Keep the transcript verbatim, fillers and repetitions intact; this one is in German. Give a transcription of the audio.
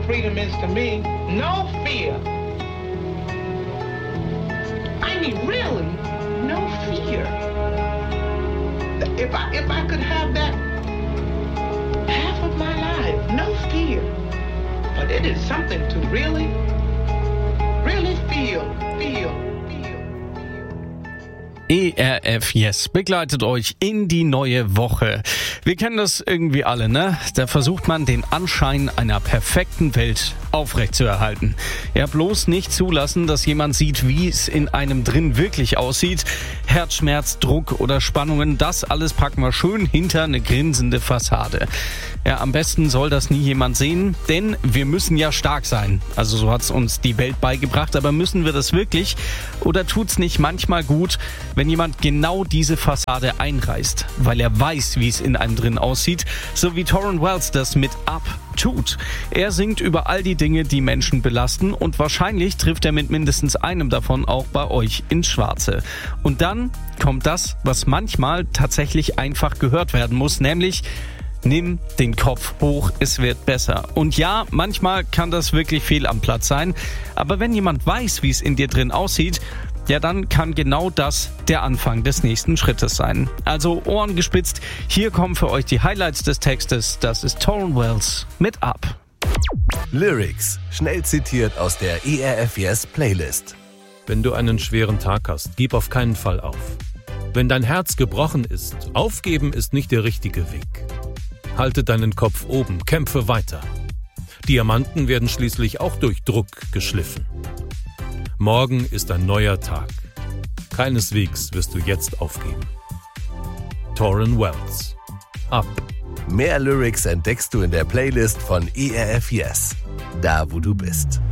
freedom is to me. No fear. I mean, really, no fear. If I, if I could have that half of my life, no fear. But it is something to really, really feel, feel. E R F Yes begleitet euch in die neue Woche. Wir kennen das irgendwie alle, ne? Da versucht man, den Anschein einer perfekten Welt aufrechtzuerhalten. Ja, bloß nicht zulassen, dass jemand sieht, wie es in einem drin wirklich aussieht. Herzschmerz, Druck oder Spannungen, das alles packen wir schön hinter eine grinsende Fassade. Ja, am besten soll das nie jemand sehen, denn wir müssen ja stark sein. Also so hat's uns die Welt beigebracht, aber müssen wir das wirklich? Oder tut's nicht manchmal gut, wenn jemand genau diese Fassade einreißt, weil er weiß, wie es in einem drin aussieht, so wie Tauren Wells das mit Up tut. Er singt über all die Dinge, die Menschen belasten, und wahrscheinlich trifft er mit mindestens einem davon auch bei euch ins Schwarze. Und dann kommt das, was manchmal tatsächlich einfach gehört werden muss, nämlich: Nimm den Kopf hoch, es wird besser. Und ja, manchmal kann das wirklich fehl am Platz sein, aber wenn jemand weiß, wie es in dir drin aussieht, ja, dann kann genau das der Anfang des nächsten Schrittes sein. Also Ohren gespitzt, hier kommen für euch die Highlights des Textes. Das ist Tauren Wells mit Up. Lyrics, schnell zitiert aus der E R F Yes Playlist. Wenn du einen schweren Tag hast, gib auf keinen Fall auf. Wenn dein Herz gebrochen ist, aufgeben ist nicht der richtige Weg. Halte deinen Kopf oben, kämpfe weiter. Diamanten werden schließlich auch durch Druck geschliffen. Morgen ist ein neuer Tag. Keineswegs wirst du jetzt aufgeben. Tauren Wells. Up. Mehr Lyrics entdeckst du in der Playlist von E R F Yes. Da, wo du bist.